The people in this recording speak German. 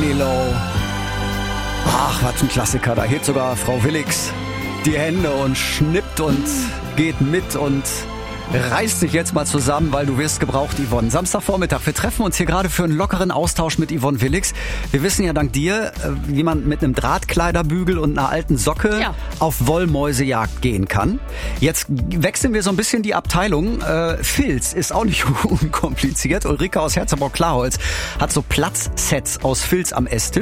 ELO. Ach, was ein Klassiker. Da hebt sogar Frau Willix die Hände und schnippt und geht mit und reißt sich jetzt mal zusammen, weil du wirst gebraucht, Yvonne. Samstagvormittag, wir treffen uns hier gerade für einen lockeren Austausch mit Yvonne Willix. Wir wissen ja dank dir, wie man mit einem Drahtkleiderbügel und einer alten Socke auf Wollmäusejagd gehen kann. Jetzt wechseln wir so ein bisschen die Abteilung. Filz ist auch nicht unkompliziert. Ulrike aus Herzogenaurach-Klarholz hat so Platzsets aus Filz am Esstisch.